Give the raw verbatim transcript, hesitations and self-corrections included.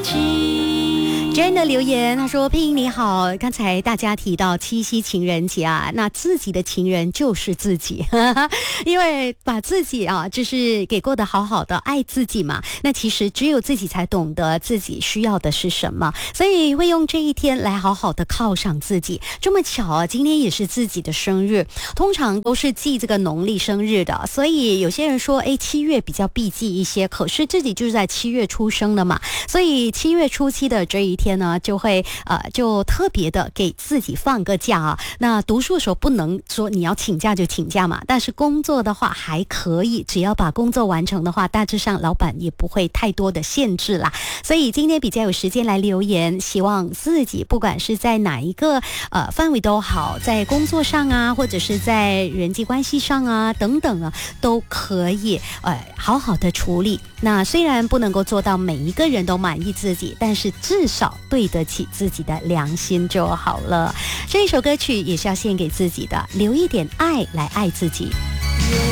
Jane 的留言，他说：“佩英你好，刚才大家提到七夕情人节啊，那自己的情人就是自己，因为把自己啊，就是给过得好好的，爱自己嘛。那其实只有自己才懂得自己需要的是什么，所以会用这一天来好好的犒赏自己。这么巧啊，今天也是自己的生日，通常都是记这个农历生日的，所以有些人说，哎，七月比较避忌一些，可是自己就是在七月出生的嘛，所以七月初七的这一天。天呢，就会呃，就特别的给自己放个假啊。那读书的时候不能说你要请假就请假嘛，但是工作的话还可以，只要把工作完成的话，大致上老板也不会太多的限制啦。所以今天比较有时间来留言，希望自己不管是在哪一个呃范围都好，在工作上啊，或者是在人际关系上啊等等啊，都可以呃好好的处理。那虽然不能够做到每一个人都满意自己，但是至少对得起自己的良心就好了。这一首歌曲也是要献给自己的，留一点爱来爱自己。